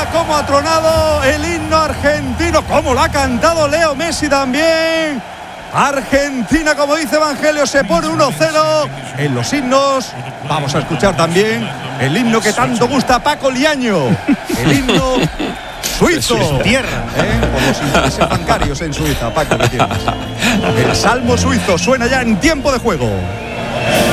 cómo ha tronado el himno argentino, cómo lo ha cantado Leo Messi también. Argentina, como dice Evangelio, se pone 1-0 en los himnos. Vamos a escuchar también el himno que tanto gusta a Paco Liaño, el himno suizo. De su tierra. Por los intereses bancarios en Suiza, Paco, que tienes. El salmo suizo suena ya en tiempo de juego.